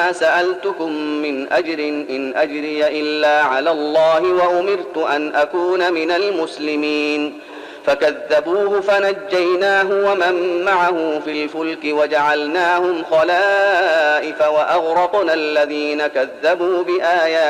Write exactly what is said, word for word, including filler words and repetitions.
سألتكم من أجر إن أجري إلا على الله وأمرت أن أكون من المسلمين فكذبوه فنجيناه ومن معه في الفلك وجعلناهم خلائف وأغرقنا الذين كذبوا بآياتنا